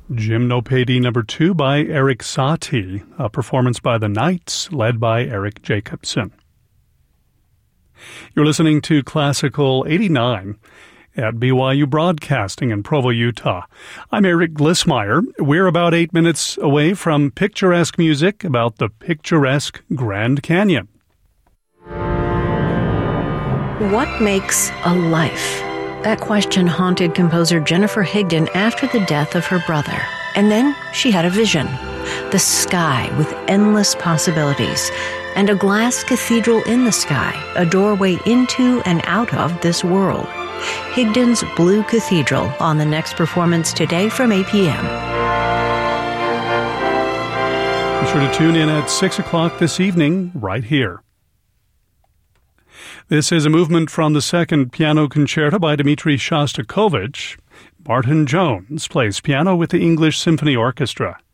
Gymnopédie number 2 by Erik Satie, a performance by the Knights, led by Eric Jacobson. You're listening to Classical 89 at BYU Broadcasting in Provo, Utah. I'm Eric Glissmeyer. We're about 8 minutes away from picturesque music about the picturesque Grand Canyon. What makes a life? That question haunted composer Jennifer Higdon after the death of her brother. And then she had a vision. The sky with endless possibilities. And a glass cathedral in the sky, a doorway into and out of this world. Higdon's Blue Cathedral on the next performance today from 8 p.m. Be sure to tune in at 6 o'clock this evening right here. This is a movement from the Second Piano Concerto by Dmitri Shostakovich. Martin Jones plays piano with the English Symphony Orchestra.